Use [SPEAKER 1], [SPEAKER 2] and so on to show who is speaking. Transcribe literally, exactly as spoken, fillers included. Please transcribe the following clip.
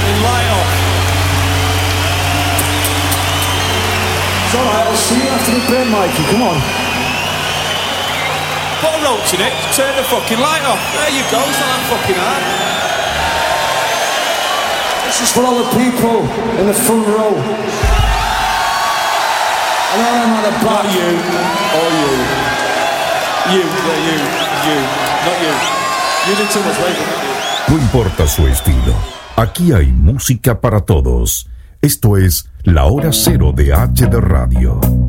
[SPEAKER 1] fucking light off.
[SPEAKER 2] It's alright, I'll see you after the bit, Mikey, come on.
[SPEAKER 1] Put a roach in it, turn the fucking light off. There you go, it's not that fucking hard.
[SPEAKER 2] This is for all the people in the front row. And all them at the back.
[SPEAKER 1] Not you, or you. You, yeah, you, you, not you. You did too much later, not you.
[SPEAKER 3] No importa su estilo, aquí hay música para todos. Esto es La Hora Cero de H D Radio.